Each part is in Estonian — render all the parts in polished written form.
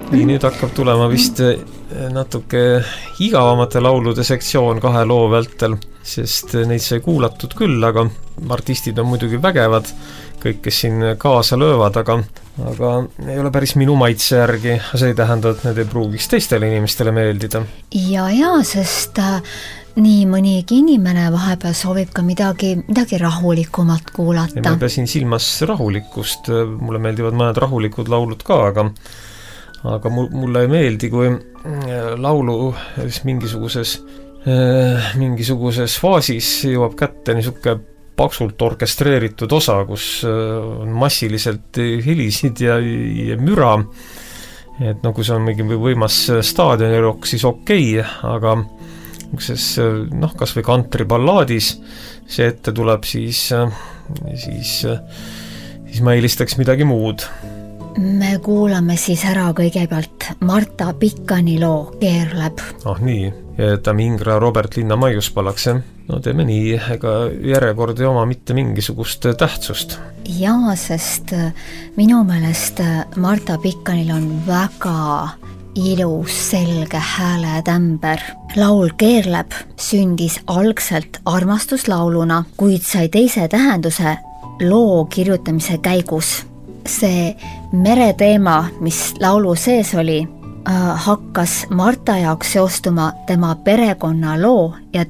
Nii, nüüd hakkab tulema vist natuke igavamate laulude sektsioon 2 loo vältel, sest neid sai kuulatud küll, aga artistid on muidugi vägevad, kõik, kes siin kaasa löövad, aga ei ole päris minu maitse järgi, see ei tähenda, et need ei pruugiks teistele inimestele meeldida. Ja, sest nii mõnigi inimene vahepeal soovib ka midagi rahulikumat kuulata. Ma peasin silmas rahulikkust, mulle meeldivad mõned rahulikud laulud ka, aga mulle ei meeldi, kui laulu mingisuguses faasis jõuab kätte niisugune paksult orkestreeritud osa, kus on massiliselt helisid ja müra, et kui see on mingi võimas staadionirokk, siis okei, aga kas või kantriballaadis see ette tuleb, siis ma eelistaks midagi muud. Me kuulame siis ära kõigepealt Marta Pikkani loo Keerleb. Nii, ja jätame Ingra Robert Linna Maiuspalaks, no teeme nii, ega järjekord ei oma mitte mingisugust tähtsust. Ja, sest minu meelest Marta Pikkanil on väga ilus selge hääletämber. Laul Keerleb sündis algselt armastuslauluna, kuid sai teise tähenduse loo kirjutamise käigus. See mereteema, mis laulu sees oli, hakkas Marta jaoks seostuma tema perekonna loo ja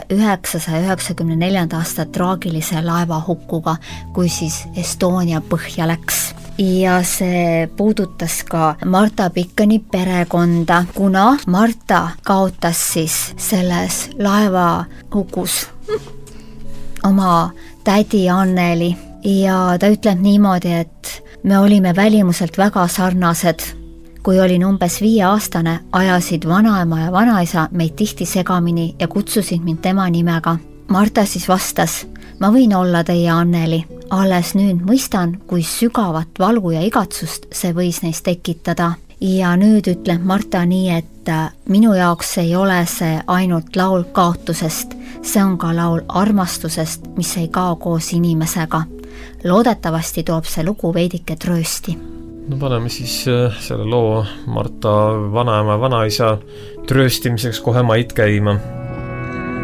1994. aasta traagilise laevahukkuga, kui siis Estonia põhja läks. Ja see puudutas ka Marta Pikkani perekonda, kuna Marta kaotas siis selles laevahukus oma tädi Anneli. Ja ta ütleb niimoodi, et me olime välimuselt väga sarnased. Kui olin umbes 5-aastane, ajasid vanaema ja vanaisa meid tihti segamini ja kutsusid mind tema nimega. Marta siis vastas, ma võin olla teie Anneli. Alles nüüd mõistan, kui sügavat valu ja igatsust see võis neist tekitada. Ja nüüd ütleb Marta nii, et minu jaoks ei ole see ainult laul kaotusest, see on ka laul armastusest, mis ei kao koos inimesega. Loodetavasti toob see lugu veidike tröösti. No paneme siis selle loo Marta vanaema ja vanaisa trööstimiseks kohe maid käima.